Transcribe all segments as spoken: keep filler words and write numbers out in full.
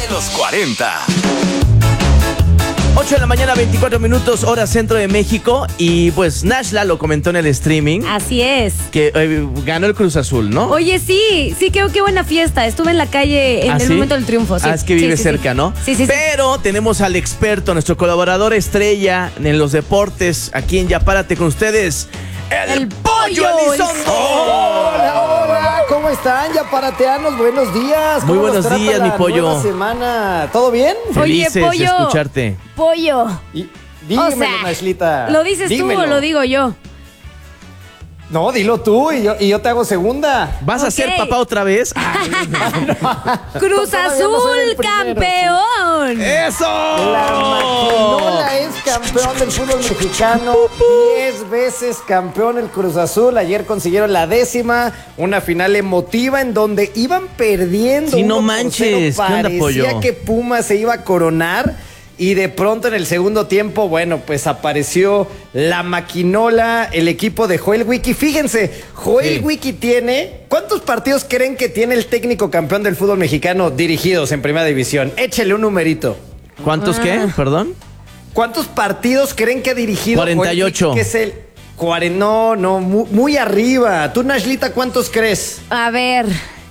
los cuarenta. ocho de la mañana, veinticuatro minutos, hora centro de México. Y pues Nashla lo comentó en el streaming. Así es. Que eh, ganó el Cruz Azul, ¿no? Oye, sí, sí, qué, qué buena fiesta. Estuve en la calle en ¿Ah, el sí? momento del triunfo. Sí. Ah, es que vive sí, sí, cerca, sí. ¿no? Sí, sí, sí. Pero tenemos al experto, nuestro colaborador estrella en los deportes, aquí en Ya Párate con ustedes, el, El Pollo Pollo Elizondo. Hola, hola, ¿cómo están? Ya parateanos, buenos días. Muy ¿Cómo buenos los trata días, la mi pollo. nueva semana? ¿Todo bien? Felices de Pollo. escucharte. Pollo. Y, dímelo, o sea, Nashlita. ¿lo dices Dímelo. tú o lo digo yo? No, dilo tú y yo, y yo te hago segunda. ¿Vas a Ok. ser papá otra vez? Ay, Cruz Todavía no soy el Azul, primero. campeón. ¡Eso! La Maquinola es campeón del fútbol mexicano, diez veces campeón el Cruz Azul. Ayer consiguieron la décima, una final emotiva en donde iban perdiendo. Sí, no uno por manches. cero. ¿Qué onda, Parecía Pollo? que Puma se iba a coronar. Y de pronto en el segundo tiempo, bueno, pues apareció la Maquinola, el equipo de Joel Wiki. Fíjense, Joel Sí. Wiki tiene... ¿Cuántos partidos creen que tiene el técnico campeón del fútbol mexicano dirigidos en Primera División? Échele un numerito. ¿Cuántos qué? ¿Perdón? ¿Cuántos partidos creen que ha dirigido cuarenta y ocho. Joel Wiki, que es el cuare- no, no, muy, muy arriba. Tú, Nashlita, ¿cuántos crees? A ver,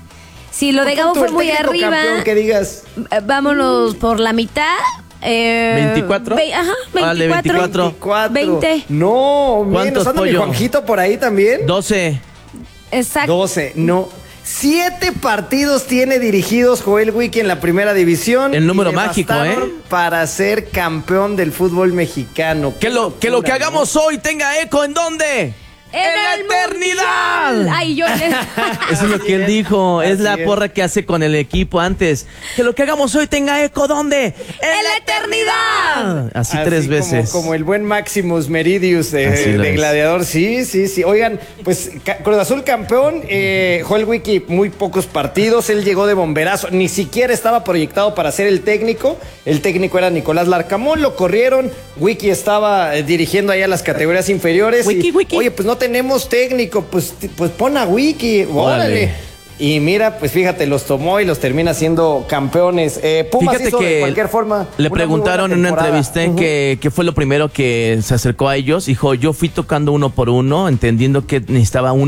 si lo de Gabo Tú, fue el muy técnico arriba, campeón, que digas. eh, vámonos por la mitad. Eh, ¿veinticuatro? ve- ajá, Vale, veinticuatro. veinticuatro. veinte. No, ¿Cuántos, menos. ¿Anda mi pollo? Juanjito por ahí también? doce. Exacto. doce, no. Siete partidos tiene dirigidos Joel Wiki en la Primera División. El número y le mágico, bastaron ¿eh? Para ser campeón del fútbol mexicano. Que lo, que lo que locura, hagamos hoy tenga eco, ¿en dónde? ¡En la el eternidad! mundial. Ay, yo. Eso es lo que él dijo, es Así la es. porra que hace con el equipo antes. Que lo que hagamos hoy tenga eco, ¿dónde? ¡En la eternidad! Así, Así tres como- veces. Como, el buen Maximus Meridius de, Así lo de es. Gladiador. Sí, sí, sí. Oigan, pues Ca- Cruz Azul campeón. Eh, Joel Wiki, muy pocos partidos. Él llegó de bomberazo. Ni siquiera estaba proyectado para ser el técnico. El técnico era Nicolás Larcamón. Lo corrieron. Wiki estaba eh, dirigiendo allá las categorías inferiores. Wiki, y, Wiki. Oye, pues no tenemos técnico. Pues, t- pues pon a Wiki. Órale. Órale. Y mira, pues fíjate, los tomó y los termina siendo campeones. Eh, Pumas Fíjate hizo de que cualquier forma. le una muy preguntaron buena en una temporada. entrevista Ujú. que, que fue lo primero que se acercó a ellos. Dijo, yo fui tocando uno por uno, entendiendo que necesitaba uno